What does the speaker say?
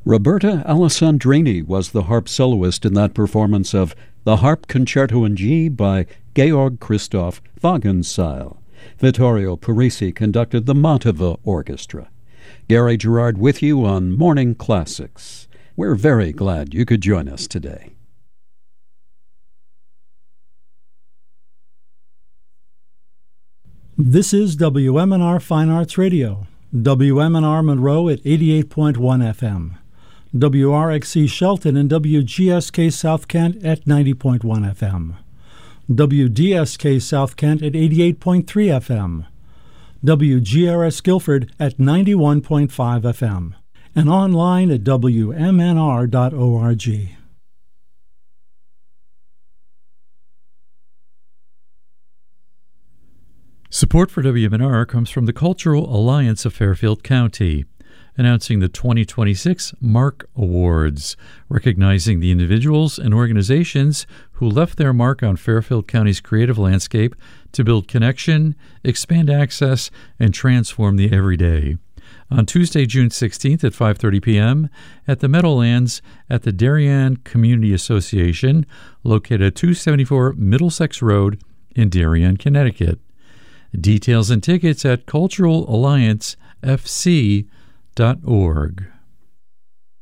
Roberta Alessandrini was the harp soloist in that performance of the Harp Concerto in G by Georg Christoph Wagenseil. Vittorio Parisi conducted the Mantova Orchestra. Gary Gerard with you on Morning Classics. We're very glad you could join us today. This is WMNR Fine Arts Radio, WMNR Monroe at 88.1 FM, WRXC Shelton and WGSK South Kent at 90.1 FM, WDSK South Kent at 88.3 FM, WGRS Guilford at 91.5 FM, and online at WMNR.org. Support for WMNR comes from the Cultural Alliance of Fairfield County, announcing the 2026 MARK Awards, recognizing the individuals and organizations who left their mark on Fairfield County's creative landscape to build connection, expand access, and transform the everyday. On Tuesday, June 16th at 5:30 p.m. at the Meadowlands at the Darien Community Association, located at 274 Middlesex Road in Darien, Connecticut. Details and tickets at culturalalliancefc.org.